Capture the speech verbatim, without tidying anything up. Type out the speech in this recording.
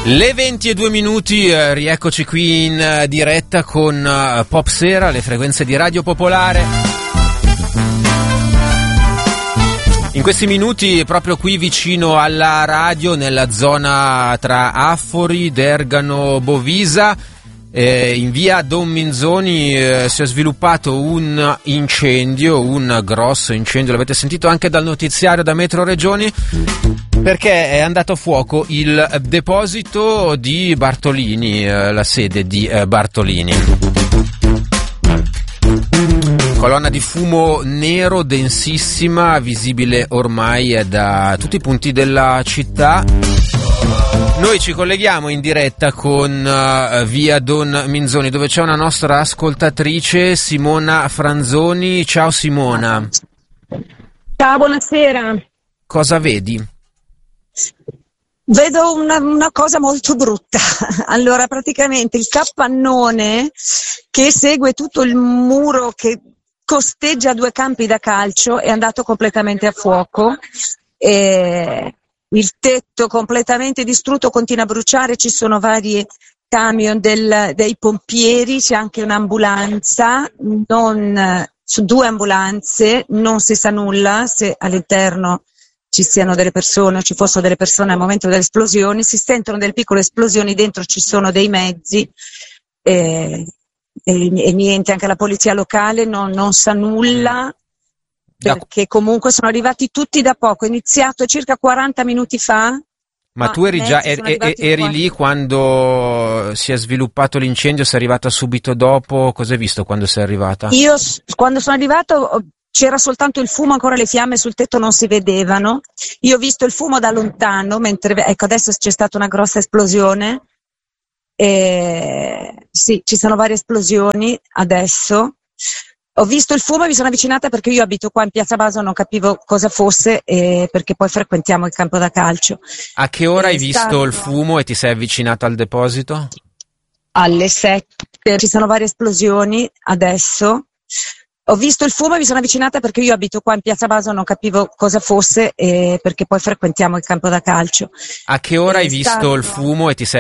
Le venti e due minuti, eh, rieccoci qui in uh, diretta con uh, Pop Sera, le frequenze di Radio Popolare. In questi minuti proprio qui vicino alla radio, nella zona tra Affori, Dergano, Bovisa, eh, in via Don Minzoni eh, si è sviluppato un incendio, un grosso incendio, l'avete sentito anche dal notiziario da Metro Regioni, perché è andato a fuoco il deposito di Bartolini, eh, la sede di eh, Bartolini. Colonna di fumo nero densissima, visibile ormai da tutti i punti della città. Noi ci colleghiamo in diretta con uh, via Don Minzoni, dove c'è una nostra ascoltatrice, Simona Franzoni. Ciao Simona. Ciao, buonasera. Cosa vedi? Vedo una, una cosa molto brutta. Allora, praticamente il capannone che segue tutto il muro che costeggia due campi da calcio è andato completamente a fuoco. E il tetto completamente distrutto, continua a bruciare, ci sono vari camion del, dei pompieri, c'è anche un'ambulanza, non, su due ambulanze, non si sa nulla se all'interno ci siano delle persone o ci fossero delle persone al momento delle esplosioni. Si sentono delle piccole esplosioni, dentro ci sono dei mezzi e, e, e niente, anche la polizia locale non, non sa nulla, perché comunque sono arrivati tutti da poco, è iniziato circa quaranta minuti fa. Ma, ma tu eri già eri, eri lì quando si è sviluppato l'incendio? Sei arrivata subito dopo? Cosa hai visto quando sei arrivata? Io quando sono arrivato c'era soltanto il fumo, ancora le fiamme sul tetto non si vedevano. Io ho visto il fumo da lontano, mentre ecco adesso c'è stata una grossa esplosione. E, sì, ci sono varie esplosioni adesso. Ho visto il fumo e mi sono avvicinata perché io abito qua in Piazza Baso, non capivo cosa fosse, eh, perché poi frequentiamo il campo da calcio. A che ora È hai visto stato... il fumo e ti sei avvicinata al deposito? Alle sette, ci sono varie esplosioni adesso. Ho visto il fumo e mi sono avvicinata perché io abito qua in Piazza Baso, non capivo cosa fosse, eh, perché poi frequentiamo il campo da calcio. A che ora È hai visto stato... il fumo e ti sei